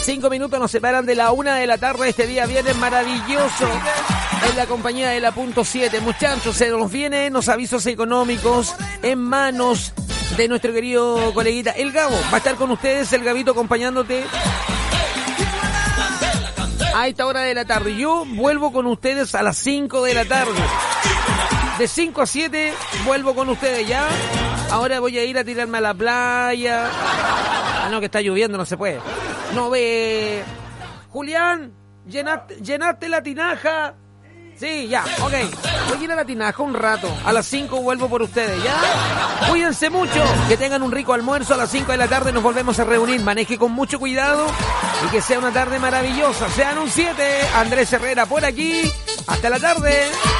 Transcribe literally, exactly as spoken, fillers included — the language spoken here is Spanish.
Cinco minutos nos separan de la una de la tarde. Este día viene maravilloso en la compañía de la punto siete. Muchachos, se nos vienen los avisos económicos en manos de nuestro querido coleguita El Gabo. Va a estar con ustedes el Gabito acompañándote a esta hora de la tarde. Yo vuelvo con ustedes a las cinco de la tarde. De cinco a siete vuelvo con ustedes ya. Ahora voy a ir a tirarme a la playa. Ah, no, que está lloviendo, no se puede. No ve. Julián, ¿llenaste, llenaste la tinaja? Sí, ya, ok. Voy a ir a la tinaja un rato. A las cinco vuelvo por ustedes, ¿ya? Cuídense mucho. Que tengan un rico almuerzo. A las cinco de la tarde nos volvemos a reunir. Maneje con mucho cuidado y que sea una tarde maravillosa. Sean un siete. Andrés Herrera por aquí. Hasta la tarde.